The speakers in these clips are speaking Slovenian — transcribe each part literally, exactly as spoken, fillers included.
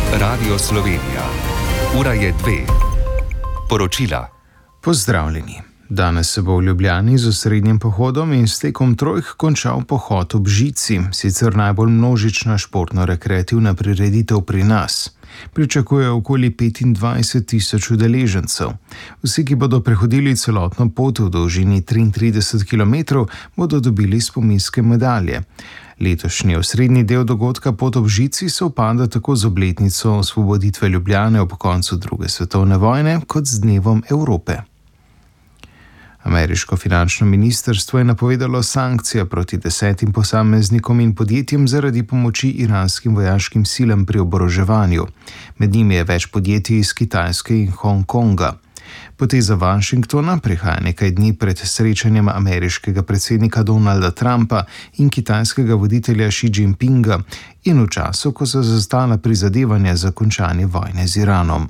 Radio Slovenija. Ura je dve. Poročila. Pozdravljeni. Danes se bo v Ljubljani z osrednjim pohodom in stekom trojk končal pohod ob žici, sicer najbolj množična športno-rekreativna prireditev pri nas. Pričakuje okoli petindvajset tisoč udeležencev. Vsi, ki bodo prehodili celotno pot v dolžini triintrideset kilometrov, bodo dobili spominske medalje. Letošnji osrednji del dogodka Pot ob žici sovpada tako z obletnico osvoboditve Ljubljane ob koncu druge svetovne vojne kot z dnevom Evrope. Ameriško finančno ministrstvo je napovedalo sankcije proti desetim posameznikom in podjetjem zaradi pomoči iranskim vojaškim silam pri oboroževanju. Med njimi je več podjetij iz Kitajske in Hongkonga. Poteza Washingtona prihaja nekaj dni pred srečanjem ameriškega predsednika Donalda Trumpa in kitajskega voditelja Xi Jinpinga in v času, ko so zastala prizadevanja za končanje vojne z Iranom.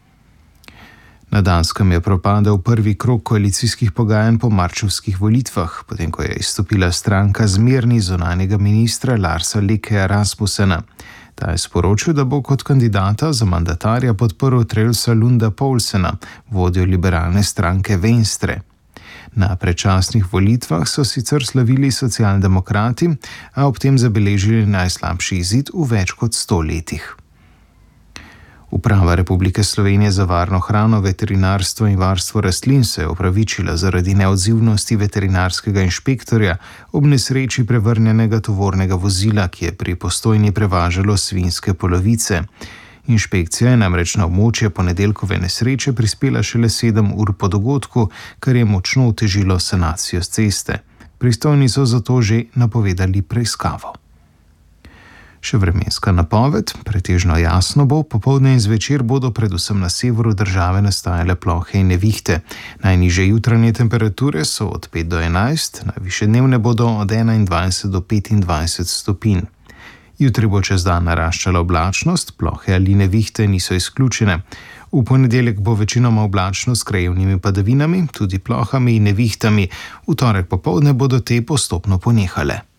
Na Danskem je propadel prvi krog koalicijskih pogajanj po marčevskih volitvah, potem ko je izstopila stranka zmerni zunanjega ministra Larsa Løkke Rasmussena. Ta je sporočil, da bo kot kandidata za mandatarja podprl Trelsa Lunda Poulsena, vodjo liberalne stranke Venstre. Na predčasnih volitvah so sicer slavili socialdemokrati, a ob tem zabeležili najslabši izid v več kot sto letih. Uprava Republike Slovenije za varno hrano, veterinarstvo in varstvo rastlin se je opravičila zaradi neodzivnosti veterinarskega inšpektorja ob nesreči prevrnjenega tovornega vozila, ki je pri Postojni prevažalo svinjske polovice. Inšpekcija je namreč na območje ponedeljkove nesreče prispela šele sedem ur po dogodku, kar je močno otežilo sanacijo s ceste. Pristojni so zato že napovedali preiskavo. Še vremenska napoved, pretežno jasno bo, popoldne in zvečer bodo predvsem na severu države nastajale plohe in nevihte. Najnižje jutranje temperature so od pet do enajst, najvišje dnevne bodo od enaindvajset do petindvajset stopinj. Jutri bo čez dan naraščala oblačnost, plohe ali nevihte niso izključene. V ponedeljek bo večinoma oblačno s krajevnimi padavinami, tudi plohami in nevihtami. V torek popoldne bodo te postopno ponehale.